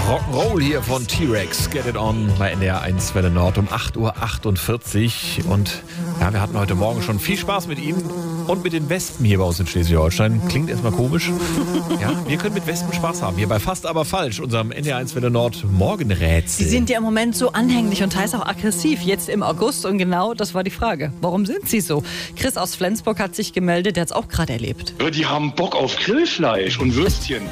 Rock'n'Roll hier von T-Rex. Get it on bei NDR 1 Welle Nord um 8.48 Uhr. Und ja, wir hatten heute Morgen schon viel Spaß mit Ihnen und mit den Wespen hier bei uns in Schleswig-Holstein. Klingt erstmal komisch. Ja, wir können mit Wespen Spaß haben. Hier bei Fast aber falsch, unserem NDR 1 Welle Nord Morgenrätsel. Sie sind ja im Moment so anhänglich und teils auch aggressiv. Jetzt im August und genau das war die Frage. Warum sind Sie so? Chris aus Flensburg hat sich gemeldet, der hat es auch gerade erlebt. Die haben Bock auf Grillfleisch und Würstchen.